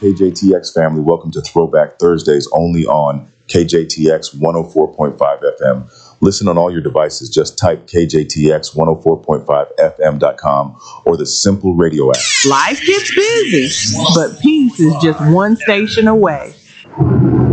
KJTX family. Welcome to Throwback Thursdays, only on KJTX 104.5 FM. Listen on all your devices. Just type KJTX 104.5FM.com or the Simple Radio app. Life gets busy, but peace is just one station away.